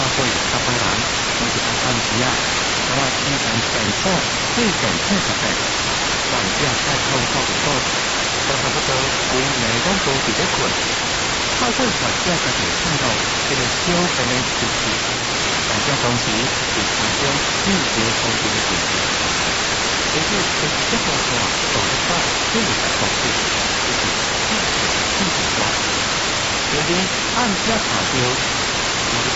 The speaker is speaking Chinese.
会较多人，我是按时啊，我时间全部最近70%，大家太透透透，都差不多规暝拢都伫咧困。透过大家家己看到这个小便的数据，大家同时是其中最高风险的数据。根据这个报告做得到20%，就是80%多。因为按照查到